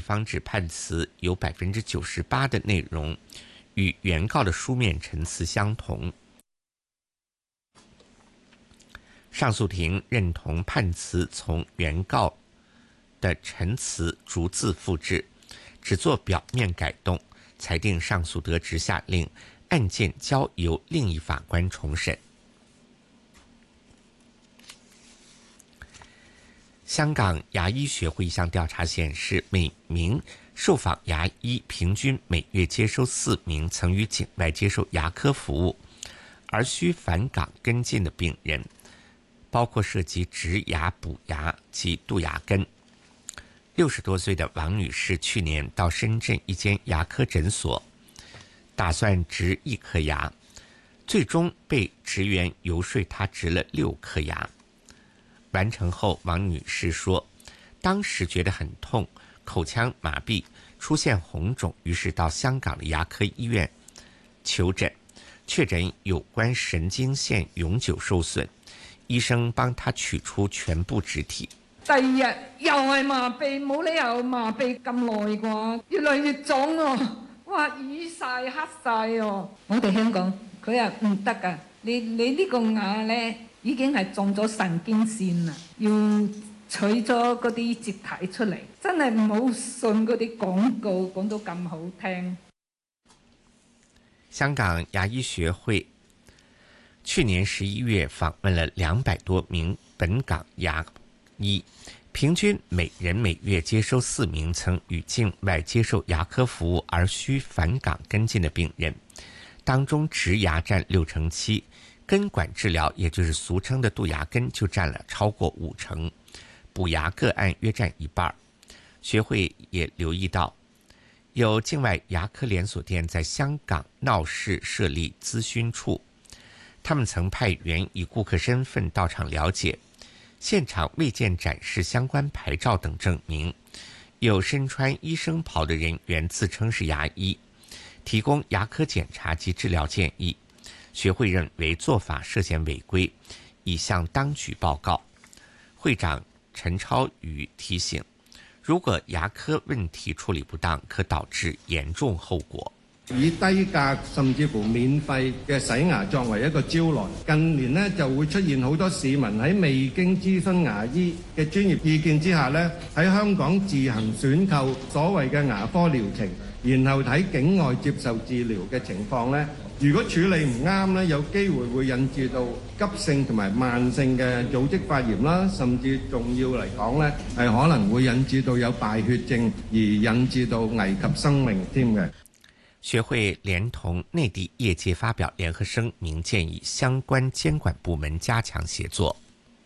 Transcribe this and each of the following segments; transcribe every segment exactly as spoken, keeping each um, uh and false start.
方指判词有百分之九十八的内容与原告的书面陈词相同。上诉庭认同判词从原告的陈词逐字复制，只做表面改动，裁定上诉得直下令，案件交由另一法官重审。香港牙医学会一项调查显示，每名受访牙医平均每月接收四名曾于境外接受牙科服务而需返港跟进的病人，包括涉及植牙、补牙及杜牙根。六十多岁的王女士去年到深圳一间牙科诊所，打算植一颗牙，最终被职员游说她植了六颗牙。完成后，王女士说，当时觉得很痛，口腔麻痹，出现红肿，于是到香港的牙科医院求诊，确诊有关神经线永久受损，醫生幫他取出全部植體。 第二日又係麻痹，冇理由麻痹咁耐啩，越嚟越腫喎，哇瘀晒黑晒喎！我哋香港佢話唔得㗎，你你呢個牙咧已經係中咗神經線啦，要取咗嗰啲植體出嚟，真係唔好信嗰啲廣告講到咁好聽。 香港牙醫學會去年十一月訪問了兩百多名本港牙醫，平均每人每月接收四名曾與境外接受牙科服務而需返港跟進的病人，當中植牙佔六成七，根管治療也就是俗稱的杜牙根就佔了超過五成，補牙個案約佔一半。學會也留意到，有境外牙科連鎖店在香港鬧市設立諮詢處，他們曾派員以顧客身份到場了解，現場未見展示相關牌照等證明，有身穿醫生袍的人員自稱是牙醫，提供牙科檢查及治療建議。學會認為做法涉嫌違規，已向當局報告。會長陳超宇提醒，如果牙科問題處理不當，可導致嚴重後果。 以低價甚至乎免費嘅洗牙作為一個招來，近年呢就會出現好多市民喺未經諮詢牙醫嘅專業意見之下呢，喺香港自行選購所謂嘅牙科療程，然後喺境外接受治療嘅情況呢，如果處理唔啱呢，有機會會引致到急性同埋慢性嘅組織發炎啦，甚至重要嚟講呢，係可能會引致到有敗血症，而引致到危及生命添嘅。 學會連同內地業界發表聯合聲明，建議相關監管部門加強協作。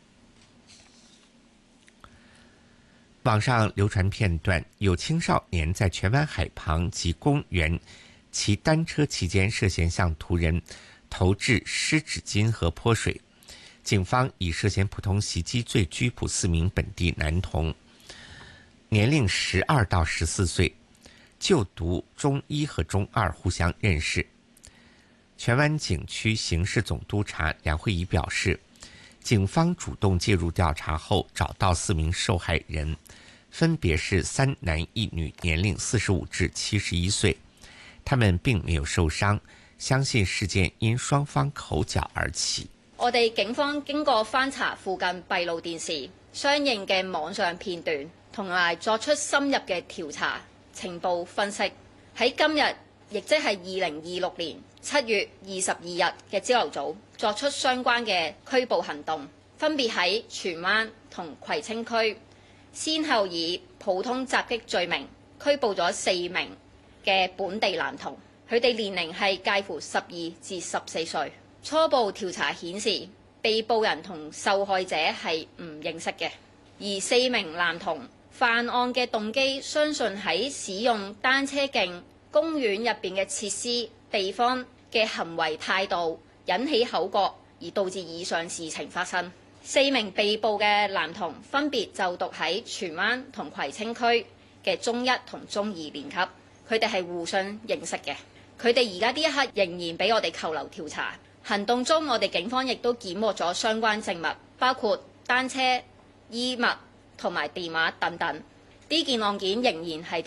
網上流傳片段，有青少年在荃灣海旁及公園騎單車期間涉嫌向途人投擲濕紙巾和潑水，警方以涉嫌普通襲擊罪拘捕四名本地男童，年齡十二到十四歲，就讀中一和中二，互相認識。荃灣警區刑事總督察梁慧儀表示，警方主動介入調查後，找到四名受害人，分別是三男一女，年齡四十五至七十一歲，他們並沒有受傷，相信事件因雙方口角而起。 我哋警方經過翻查附近閉路電視、相應嘅網上片段，同埋作出深入嘅調查情報分析，喺今日亦即係二零二六年七月二十二日嘅朝頭早作出相關嘅拘捕行動，分別喺荃灣同葵青區先後以普通襲擊罪名拘捕咗四名嘅本地男童，佢哋年齡係介乎十二至十四歲。初步調查顯示，被捕人同受害者係唔認識嘅，而四名男童犯案嘅動機，相信喺使用單車徑、公園入邊嘅設施、地方嘅行為態度引起口角，而導致以上事情發生。四名被捕嘅男童分別就讀喺荃灣同葵青區嘅中一同中二年級，佢哋係互相認識嘅。佢哋而家呢一刻仍然俾我哋扣留調查。行動中，我哋警方亦都檢獲咗相關證物，包括單車、衣物同埋電話等等。呢件案件仍然係